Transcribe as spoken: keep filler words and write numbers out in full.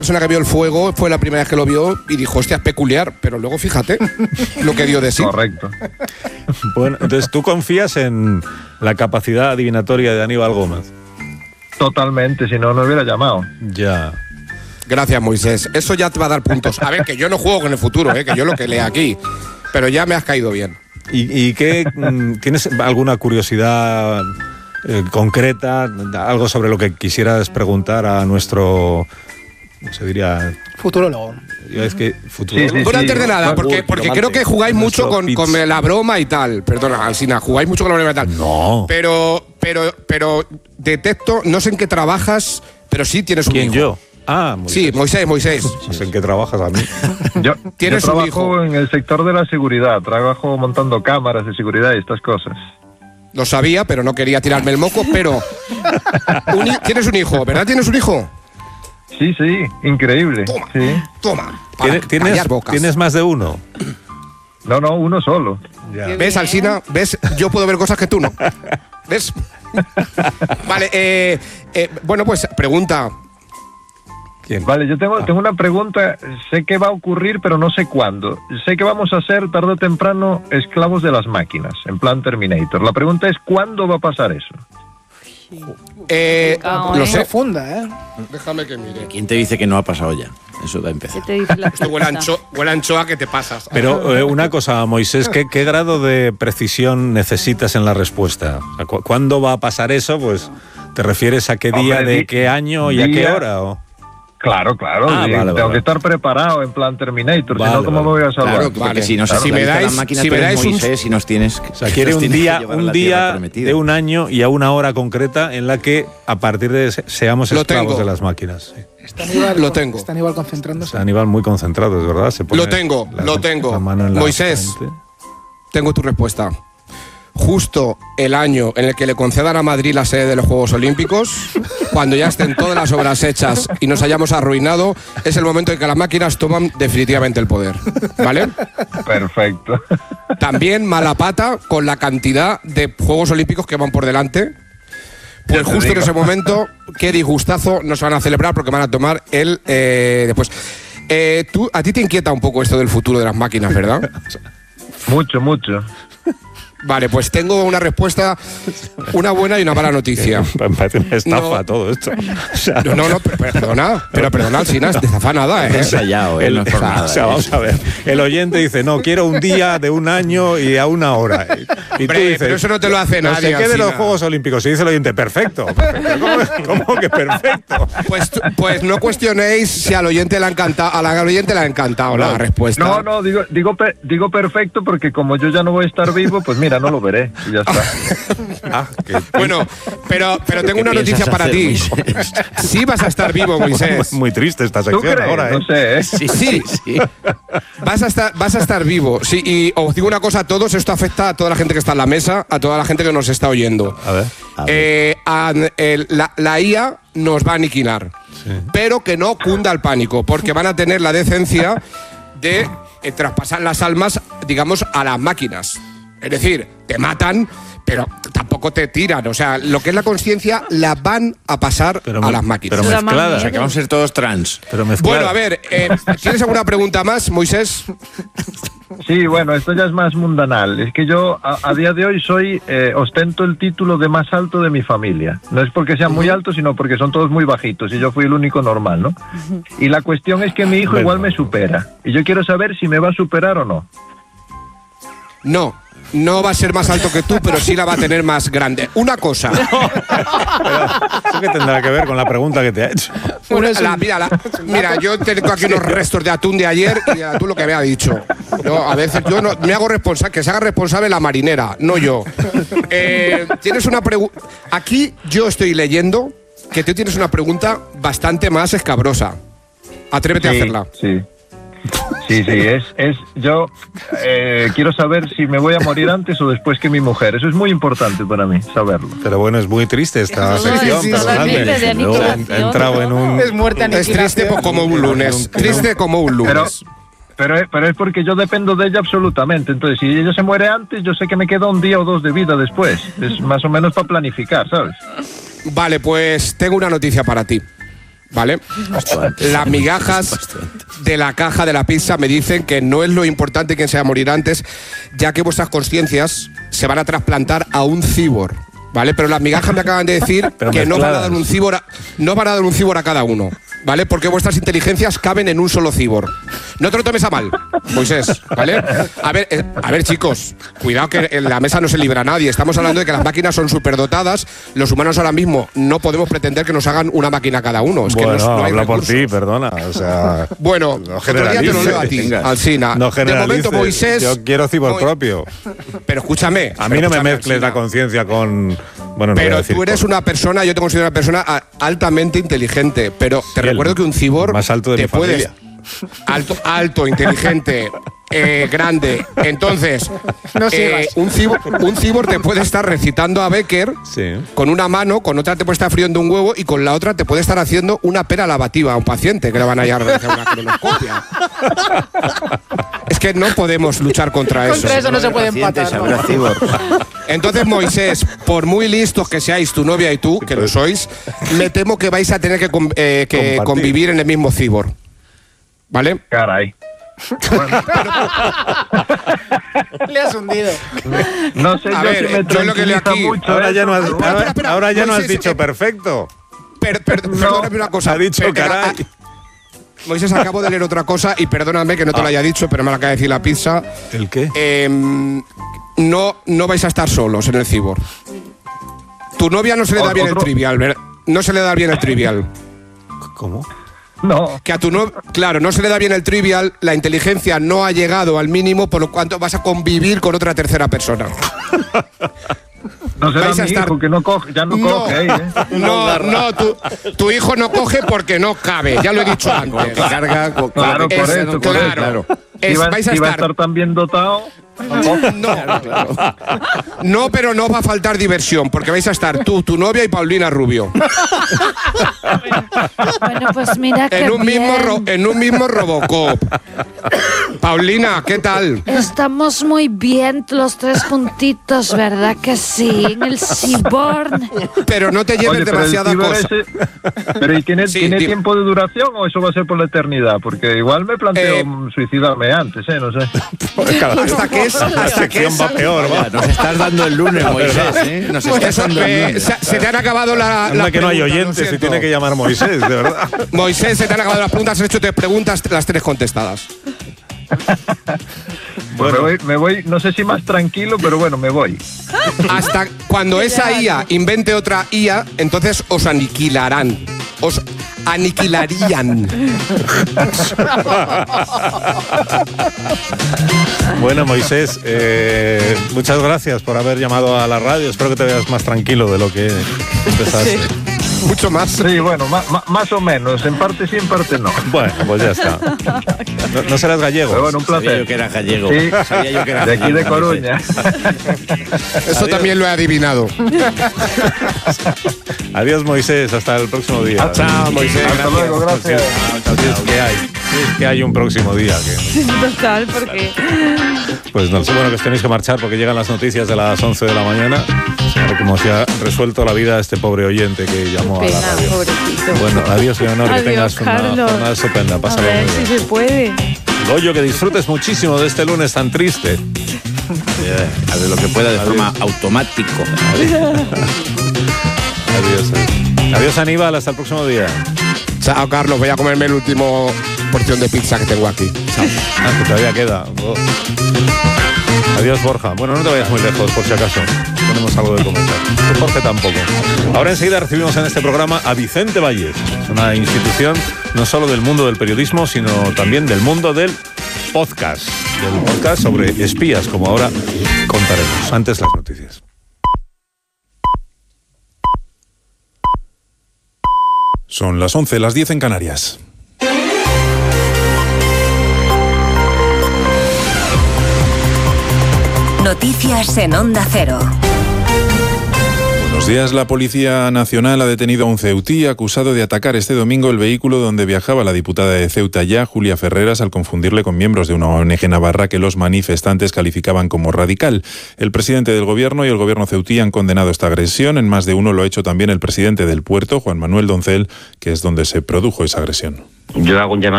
persona que vio el fuego fue la primera vez que lo vio y dijo, hostia, es peculiar, pero luego fíjate lo que dio de sí. Correcto. Bueno, entonces tú confías en la capacidad adivinatoria de Aníbal Gómez. Totalmente, si no, no hubiera llamado. Ya. Gracias, Moisés. Eso ya te va a dar puntos. A ver, que yo no juego con el futuro, ¿eh? Que yo lo que leo aquí. Pero ya me has caído bien. ¿Y, y qué, tienes alguna curiosidad eh, concreta, algo sobre lo que quisieras preguntar a nuestro, ¿cómo se diría? Futurólogo. Es que futurólogo. Sí, sí, Bueno, sí. antes de nada, porque, porque creo que jugáis mucho con, con la broma y tal. Perdona, Alsina, jugáis mucho con la broma y tal. No. Pero, pero, pero detecto, no sé en qué trabajas, pero sí tienes un ¿Quién, hijo. yo? Ah, Moisés. Sí, Moisés, Moisés. No sé en qué trabajas a mí. Yo, Tienes yo un trabajo hijo. en el sector de la seguridad, trabajo montando cámaras de seguridad y estas cosas. Lo sabía, pero no quería tirarme el moco, pero... un hi- tienes un hijo, ¿verdad? ¿Tienes un hijo? Sí, sí, increíble. Toma, Sí. toma. Para ¿Tienes, tienes, callar bocas. ¿Tienes más de uno? No, no, uno solo. Ya. ¿Ves, Alsina? ¿Ves? Yo puedo ver cosas que tú no. ¿Ves? Vale, eh, eh, bueno, pues pregunta. ¿Quién? Vale, yo tengo, tengo una pregunta. Sé que va a ocurrir, pero no sé cuándo. Sé que vamos a ser tarde o temprano esclavos de las máquinas, en plan Terminator. La pregunta es, ¿cuándo va a pasar eso? Eh, Complicado, lo ¿eh? sé. Profunda, ¿eh? Déjame que mire. ¿Quién te dice que no ha pasado ya? Eso da a ¿Qué empezar. te dice la Esto huele a, pizza? ancho- huele a anchoa que te pasas. Pero eh, una cosa, Moisés, ¿qué, ¿qué grado de precisión necesitas en la respuesta? O sea, cu- ¿cuándo va a pasar eso? Pues, ¿te refieres a qué día, Hombre, de di- qué año y a qué día- hora? ¿O? Claro, claro. Ah, sí, vale, tengo vale. que estar preparado en plan Terminator, Vale, si no, ¿cómo vale. me voy a salvar? Claro, Porque vale. si nos Claro. Si me esclaviza dais- la máquina, si tú me eres dais un- Moisés y nos tienes... O sea, quiere un día, un día de un año y a una hora concreta en la que a partir de ese seamos Lo esclavos tengo. de las máquinas. Sí. Está Aníbal, Lo tengo. Está Aníbal concentrándose. Está Aníbal muy concentrado, es verdad. Se pone Lo tengo, la- lo tengo. la mano en la Moisés. frente. Tengo tu respuesta. Justo el año en el que le concedan a Madrid la sede de los Juegos Olímpicos, cuando ya estén todas las obras hechas y nos hayamos arruinado, es el momento en que las máquinas toman definitivamente el poder. ¿Vale? Perfecto. También mala pata con la cantidad de Juegos Olímpicos que van por delante. Pues Ya te justo en digo. ese momento, qué disgustazo nos van a celebrar porque van a tomar el eh, después. Eh, tú, a ti te inquieta un poco esto del futuro de las máquinas, ¿verdad? Mucho, mucho. Vale, pues tengo una respuesta, una buena y una mala noticia. Me parece una estafa No. todo esto. O sea, No, no, no, pero, pero perdona, pero perdona, Alsina, de zafa nada, ¿eh? ensayado, ¿eh? el- No es por nada, o sea, ¿eh? vamos a ver. El oyente dice, no, quiero un día de un año y a una hora. Y tú Hombre, dices, pero eso no te lo hace no nadie, sé qué de los Alsina. Juegos Olímpicos. Y dice el oyente, perfecto. ¿Cómo, cómo que perfecto? Pues, pues no cuestionéis si al oyente le ha encantado, a la al oyente le ha encantado la respuesta. No, no, digo, digo, pe- digo perfecto porque como yo ya no voy a estar vivo, pues mira, no lo veré y ya está. Ah, que- Bueno, pero, pero tengo ¿Qué una noticia piensas para hacer, ti. Moisés? Sí vas a estar vivo, Moisés. muy triste esta ¿Tú sección crees? ahora, ¿eh? No sé, ¿eh? Sí, Sí. sí, sí. Vas a estar, vas a estar vivo. Sí, y os digo una cosa a todos, esto afecta a toda la gente que está en la mesa, a toda la gente que nos está oyendo. A ver. A ver. Eh, a- el- la, la I A nos va a aniquilar. Pero que no cunda el pánico, porque van a tener la decencia de eh, traspasar las almas, digamos, a las máquinas. Es decir, te matan, pero tampoco te tiran. O sea, lo que es la conciencia la van a pasar Pero a me- las máquinas. pero Eso da más mezclada. O sea, que vamos a ser todos trans. Pero mezclada. Bueno, a ver, eh, ¿tienes alguna pregunta más, Moisés? Sí, bueno, esto ya es más mundanal. Es que yo a, a día de hoy soy, eh, ostento el título de más alto de mi familia. No es porque sean muy altos, sino porque son todos muy bajitos y yo fui el único normal, ¿no? Y la cuestión es que mi hijo Bueno. igual me supera. Y yo quiero saber si me va a superar o no. No, no va a ser más alto que tú, pero sí la va a tener más grande. Una cosa. ¿Eso qué tendrá que ver con la pregunta que te ha hecho? Una- la- mira, la- mira, yo tengo aquí unos restos de atún de ayer y a tú lo que me ha dicho. Yo, a veces yo no, me hago responsable, que se haga responsable la marinera, no yo. Eh, tienes una pregunta. Aquí yo estoy leyendo que tú tienes una pregunta bastante más escabrosa. Atrévete a Sí, hacerla. Sí. Sí, sí, es, es yo eh, quiero saber si me voy a morir antes o después que mi mujer. Eso es muy importante para mí, saberlo. Pero bueno, es muy triste esta Todo sección. es perdonadme. totalmente de Luego aniquilación, ha entrado en un... Es muerte Es triste aniquilación. como un lunes. Triste como un Pero, lunes. pero, es- pero es porque yo dependo de ella absolutamente. Entonces, si ella se muere antes, yo sé que me queda un día o dos de vida después. Es más o menos para planificar, ¿sabes? Vale, pues tengo una noticia para ti. ¿vale? Las migajas de la caja de la pizza me dicen que no es lo importante quién se va a morir antes, ya que vuestras conciencias se van a trasplantar a un cibor, ¿vale? Pero las migajas me acaban de decir Pero que no van, a mezcladas. dar un cibor a, no van a dar un cibor a cada uno, ¿vale? Porque vuestras inteligencias caben en un solo cibor. No te lo tomes a mal, Moisés, ¿vale? A ver, eh, a ver, chicos, cuidado que en la mesa no se libra nadie. Estamos hablando de que las máquinas son superdotadas. Los humanos ahora mismo no podemos pretender que nos hagan una máquina cada uno. Es que bueno, no, no hay habla por recursos. ti, perdona. O sea, Bueno, no otro día te lo generalices, leo a ti, venga. Alsina. no De generalices. momento, Moisés... Yo quiero cibor Mo- propio. Pero escúchame. A mí pero no me escúchame, mezcles la Alsina. conciencia con... Bueno, no voy a Pero decir tú eres con- una persona, yo te considero una persona a- altamente inteligente, pero te Sí, el recuerdo que un cibor más alto de te mi puedes familia. alto, alto, inteligente, eh, grande. Entonces, No eh, sigas. un cibor, un cibor te puede estar recitando a Becker Sí. con una mano, con otra te puede estar friendo un huevo y con la otra te puede estar haciendo una pera lavativa a un paciente que le van a ir a realizar una colonoscopia. Es que no podemos luchar contra eso. Contra eso no se puede empatar. Habrá ¿no? cibor. Entonces, Moisés, por muy listos que seáis tu novia y tú, que lo sois, me temo que vais a tener que, con- eh, que Compartir. convivir en el mismo cibor. ¿Vale? Caray. Le has hundido. No sé A yo ver, si me yo lo que leo tranquiliza aquí- mucho Ahora ya eso, no has, pero espera, ahora, espera, ahora ya no has Moisés, dicho eh, perfecto. Per- per- perdóname una cosa. Ha dicho Per- caray. a- Moisés, acabo de leer otra cosa y perdóname que no te Ah. lo haya dicho, pero me la acaba de decir la pizza. ¿El qué? Eh, no, no vais a estar solos en el cibor. Tu novia no se le da Otro- bien el otro- trivial, ¿verdad? No se le da bien el trivial. ¿Cómo? No, Que a tu no, claro, no se le da bien el trivial, la inteligencia no ha llegado al mínimo, por lo cuanto vas a convivir con otra tercera persona. no será vais a mi estar- hijo que no coge, ya no, No, coge ahí, ¿eh? no, no, tu, tu hijo no coge porque no cabe, ya lo he dicho antes. Que carga con Claro, Es- por eso, por claro. eso. Es- Si va, vais a si va a estar- estar tan bien dotado, No, no, pero no va a faltar diversión, porque vais a estar tú, tu novia y Paulina Rubio. Bueno, pues mira que En un, mismo ro- en un mismo Robocop. Paulina, ¿qué tal? Estamos muy bien los tres puntitos, ¿verdad que sí? En el Seaborn. Pero no te lleves oye, pero el demasiada ciber cosa. ese- pero ¿y tiene, Sí, tiene dime. tiempo de duración o eso va a ser por la eternidad? Porque igual me planteo Eh, mm, suicidarme antes, ¿eh? No sé. Hasta que es, La hasta que sección es, va peor, va. Nos estás dando el lunes, Moisés, ¿eh? Nos estás eso, dando el eh, lunes. se, se te han acabado la, Anda las que no hay preguntas, lo oyentes y siento. tiene que llamar Moisés, de verdad. Moisés, se te han acabado las preguntas, has hecho tres preguntas, las tres contestadas. Pues me, voy, me voy, no sé si más tranquilo, pero bueno, me voy. Hasta cuando esa I A invente otra I A, entonces os aniquilarán. Os aniquilarían. Bueno, Moisés, eh, muchas gracias por haber llamado a la radio. Espero que te veas más tranquilo de lo que empezaste. Mucho más. Sí, bueno, ma- ma- más o menos. En parte sí, en parte no. Bueno, pues ya está. No, no serás gallego. Pero bueno, un Sabía placer. yo que era gallego. Sí, Sabía yo que era de aquí de gallego, Coruña. Eso también lo he adivinado. Adiós, Moisés. Hasta el próximo día. Chao, Moisés. Hasta luego, gracias. Así es que hay. Es que hay un próximo día. Que, Total, porque pues no sé, bueno, que os tenéis que marchar porque llegan las noticias de las once de la mañana. Ahora como se ha resuelto la vida a este pobre oyente que llamó a la pena, radio. pobrecito. Bueno, adiós, Leonor, que Adiós, tengas una Carlos. jornada estupenda. A Pásalo ver muy si bien. se puede. Goyo, que disfrutes muchísimo de este lunes tan triste. Eh, A ver, lo que pueda de forma automático. Adiós. eh. Adiós, Aníbal, hasta el próximo día. Chao, Carlos. Voy a comerme el último porción de pizza que tengo aquí. Chao. Ah, que todavía queda. Oh. Adiós, Borja. Bueno, no te vayas muy lejos, por si acaso. Tenemos algo de comentar. Tú, Jorge, tampoco. Ahora enseguida recibimos en este programa a Vicente Valles. Es una institución no solo del mundo del periodismo, sino también del mundo del podcast. Del podcast sobre espías, como ahora contaremos. Antes las noticias. Son las once, las diez en Canarias. Noticias en Onda Cero. Buenos días. La Policía Nacional ha detenido a un ceutí acusado de atacar este domingo el vehículo donde viajaba la diputada de Ceuta ya, Julia Ferreras, al confundirle con miembros de una O N G navarra que los manifestantes calificaban como radical. El presidente del gobierno y el gobierno ceutí han condenado esta agresión. En más de uno lo ha hecho también el presidente del puerto, Juan Manuel Doncel, que es donde se produjo esa agresión. Yo hago un llamamiento